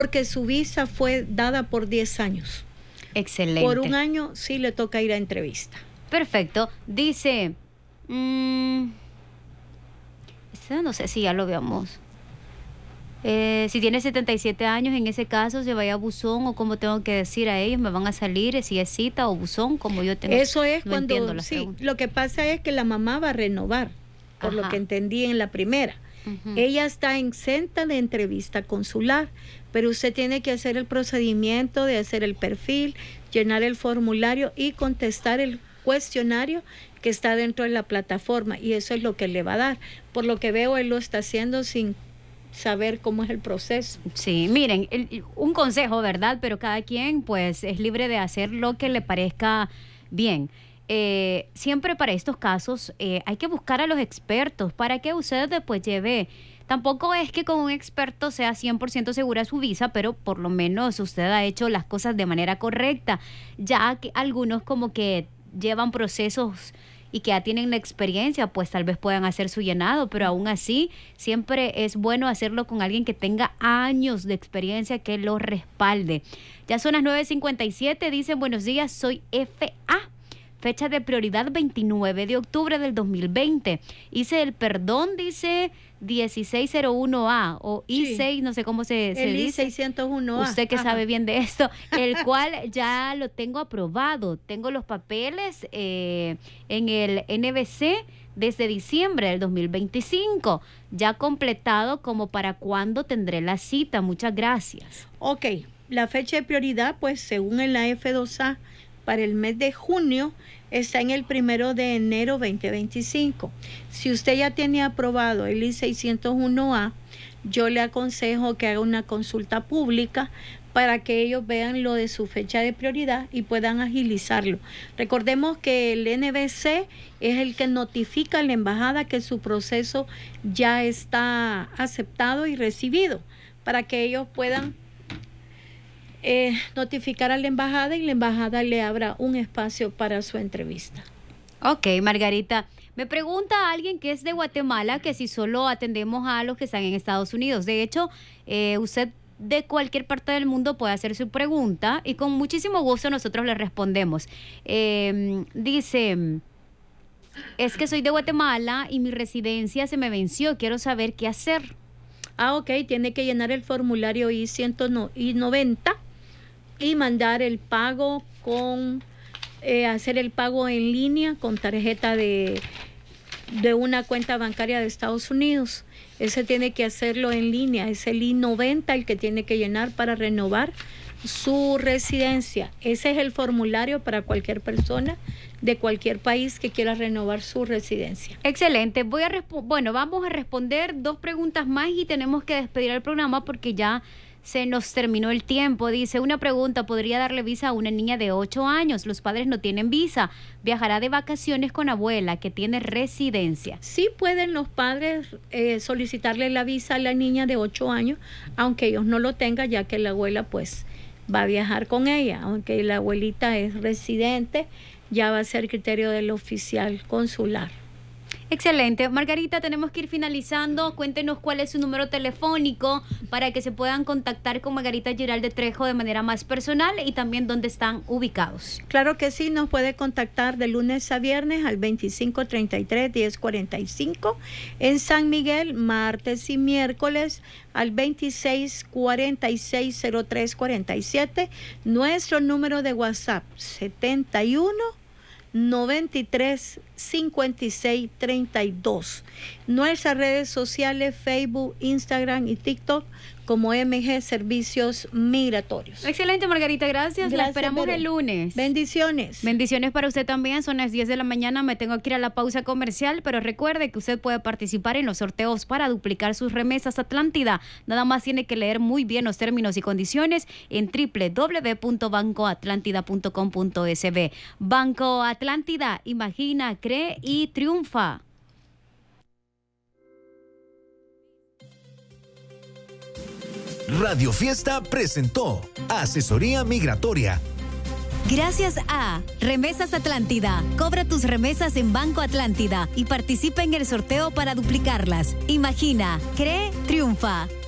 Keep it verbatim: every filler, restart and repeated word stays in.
porque su visa fue dada por diez años. Excelente. Por un año sí le toca ir a entrevista. Perfecto. Dice, mmm, no sé si ya lo veamos. Eh, si tiene setenta y siete años, en ese caso se vaya a buzón, o como tengo que decir a ellos, me van a salir si es cita o buzón, como yo tengo. Eso es no cuando, sí, preguntas. Lo que pasa es que la mamá va a renovar, por Ajá. lo que entendí en la primera. Uh-huh. Ella está exenta de entrevista consular, pero usted tiene que hacer el procedimiento de hacer el perfil, llenar el formulario y contestar el cuestionario que está dentro de la plataforma, y eso es lo que le va a dar. Por lo que veo, él lo está haciendo sin saber cómo es el proceso. Sí, miren, el, un consejo, ¿verdad? Pero cada quien pues es libre de hacer lo que le parezca bien. Eh, siempre para estos casos eh, hay que buscar a los expertos para que usted después lleve. Tampoco es que con un experto sea cien por ciento segura su visa, pero por lo menos usted ha hecho las cosas de manera correcta, ya que algunos como que llevan procesos y que ya tienen la experiencia, pues tal vez puedan hacer su llenado, pero aún así siempre es bueno hacerlo con alguien que tenga años de experiencia que lo respalde. Ya son las nueve cincuenta y siete, dicen buenos días, soy F A. Fecha de prioridad veintinueve de octubre del dos mil veinte. Hice el perdón, dice dieciséis cero uno A o I seis, sí. No sé cómo se, se el dice. I seiscientos uno A. Usted que Ajá. sabe bien de esto, el cual ya lo tengo aprobado. Tengo los papeles eh, en el N B C desde diciembre del dos mil veinticinco. Ya completado, como para cuándo tendré la cita. Muchas gracias. Ok, la fecha de prioridad, pues según en la F dos A, para el mes de junio está en el primero de enero veinte veinticinco. Si usted ya tiene aprobado el I seiscientos uno A, yo le aconsejo que haga una consulta pública para que ellos vean lo de su fecha de prioridad y puedan agilizarlo. Recordemos que el N B C es el que notifica a la embajada que su proceso ya está aceptado y recibido, para que ellos puedan Eh, notificar a la embajada y la embajada le abra un espacio para su entrevista. Ok, Margarita, me pregunta a alguien que es de Guatemala que si solo atendemos a los que están en Estados Unidos. De hecho, eh, usted de cualquier parte del mundo puede hacer su pregunta y con muchísimo gusto nosotros le respondemos. Eh, dice, es que soy de Guatemala y mi residencia se me venció, quiero saber qué hacer. Ah, ok, tiene que llenar el formulario I ciento noventa y mandar el pago con, eh, hacer el pago en línea con tarjeta de, de una cuenta bancaria de Estados Unidos. Ese tiene que hacerlo en línea, es el I noventa el que tiene que llenar para renovar su residencia. Ese es el formulario para cualquier persona de cualquier país que quiera renovar su residencia. Excelente. Voy a bueno, vamos a responder dos preguntas más y tenemos que despedir el programa porque ya se nos terminó el tiempo. Dice, una pregunta, ¿podría darle visa a una niña de ocho años? Los padres no tienen visa. Viajará de vacaciones con abuela que tiene residencia. Sí pueden los padres eh, solicitarle la visa a la niña de ocho años, aunque ellos no lo tengan, ya que la abuela pues va a viajar con ella. Aunque la abuelita es residente, ya va a ser criterio del oficial consular. Excelente. Margarita, tenemos que ir finalizando. Cuéntenos cuál es su número telefónico para que se puedan contactar con Margarita Giralde Trejo de manera más personal y también dónde están ubicados. Claro que sí, nos puede contactar de lunes a viernes al veinticinco treinta y tres diez cuarenta y cinco. En San Miguel, martes y miércoles al veintiséis cuarenta y seis cero tres cuarenta y siete. Nuestro número de WhatsApp setenta y uno noventa y tres cincuenta y seis treinta y dos. Nuestras redes sociales, Facebook, Instagram y TikTok como M G Servicios Migratorios. Excelente, Margarita, gracias. gracias La esperamos Vero. El lunes. Bendiciones. Bendiciones para usted también. Son las diez de la mañana. Me tengo que ir a la pausa comercial, pero recuerde que usted puede participar en los sorteos para duplicar sus remesas Atlántida. Nada más tiene que leer muy bien los términos y condiciones en doble u doble u doble u punto banco atlántida punto com punto es be. Banco Atlántida, imagina, cree y triunfa. Radio Fiesta presentó Asesoría Migratoria. Gracias a Remesas Atlántida. Cobra tus remesas en Banco Atlántida y participa en el sorteo para duplicarlas. Imagina, cree, triunfa.